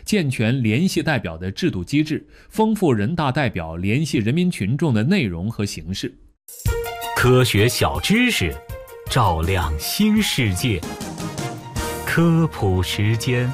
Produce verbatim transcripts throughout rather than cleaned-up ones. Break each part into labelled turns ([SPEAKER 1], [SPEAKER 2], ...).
[SPEAKER 1] 健全联系代表的制度机制，丰富人大代表联系人民群众的内容和形式。
[SPEAKER 2] 科学小知识，照亮新世界。科普时间。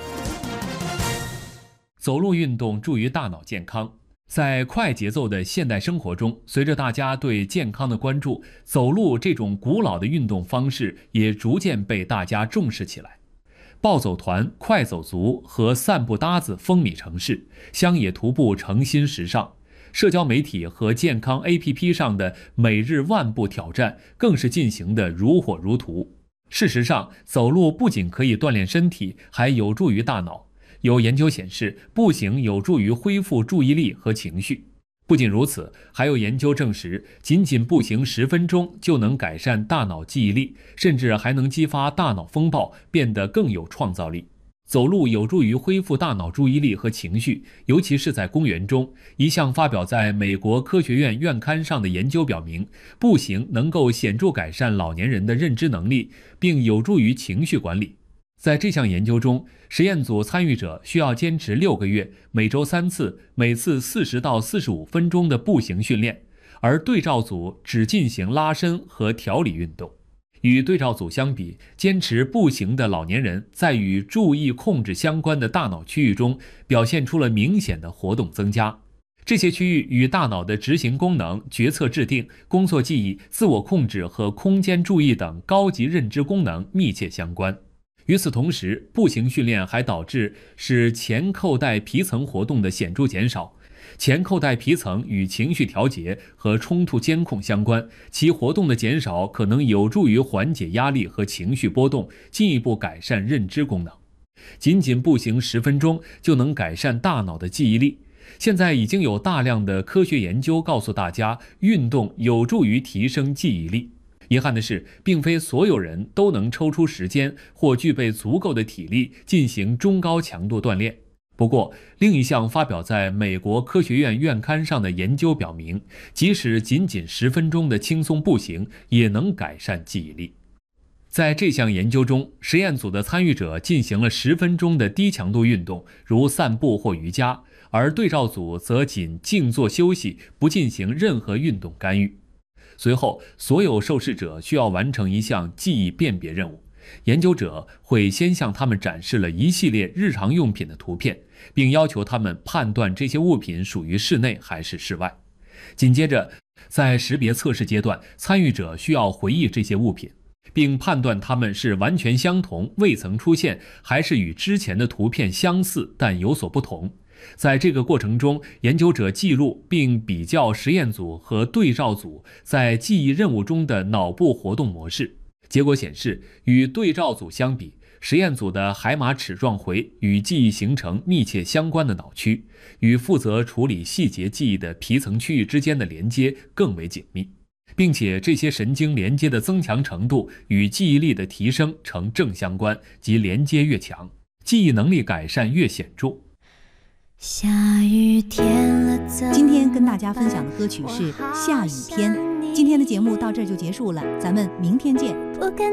[SPEAKER 1] 走路运动助于大脑健康。在快节奏的现代生活中，随着大家对健康的关注，走路这种古老的运动方式也逐渐被大家重视起来。暴走团、快走族和散步搭子风靡城市，乡野徒步成新时尚。社交媒体和健康 A P P 上的每日万步挑战更是进行得如火如荼。事实上，走路不仅可以锻炼身体，还有助于大脑。有研究显示，步行有助于恢复注意力和情绪。不仅如此，还有研究证实，仅仅步行十分钟就能改善大脑记忆力，甚至还能激发大脑风暴，变得更有创造力。走路有助于恢复大脑注意力和情绪，尤其是在公园中。一项发表在美国科学院院刊上的研究表明，步行能够显著改善老年人的认知能力，并有助于情绪管理。在这项研究中，实验组参与者需要坚持六个月，每周三次，每次四十到四十五分钟的步行训练，而对照组只进行拉伸和调理运动。与对照组相比，坚持步行的老年人在与注意控制相关的大脑区域中表现出了明显的活动增加。这些区域与大脑的执行功能、决策制定、工作记忆、自我控制和空间注意等高级认知功能密切相关。与此同时，步行训练还导致使前扣带皮层活动的显著减少。前扣带皮层与情绪调节和冲突监控相关，其活动的减少可能有助于缓解压力和情绪波动，进一步改善认知功能。仅仅步行十分钟就能改善大脑的记忆力。现在已经有大量的科学研究告诉大家，运动有助于提升记忆力。遗憾的是，并非所有人都能抽出时间或具备足够的体力进行中高强度锻炼。不过，另一项发表在美国科学院院刊上的研究表明，即使仅仅十分钟的轻松步行也能改善记忆力。在这项研究中，实验组的参与者进行了十分钟的低强度运动，如散步或瑜伽，而对照组则仅静坐休息，不进行任何运动干预。随后，所有受试者需要完成一项记忆辨别任务。研究者会先向他们展示了一系列日常用品的图片，并要求他们判断这些物品属于室内还是室外。紧接着，在识别测试阶段，参与者需要回忆这些物品，并判断它们是完全相同、未曾出现，还是与之前的图片相似但有所不同。在这个过程中，研究者记录并比较实验组和对照组在记忆任务中的脑部活动模式。结果显示，与对照组相比，实验组的海马齿状回与记忆形成密切相关的脑区，与负责处理细节记忆的皮层区域之间的连接更为紧密，并且这些神经连接的增强程度与记忆力的提升呈正相关，即连接越强，记忆能力改善越显著。
[SPEAKER 3] 下雨天了，
[SPEAKER 4] 今天跟大家分享的歌曲是《下雨天》。今天的节目到这儿就结束了，咱们明天见。
[SPEAKER 3] 不敢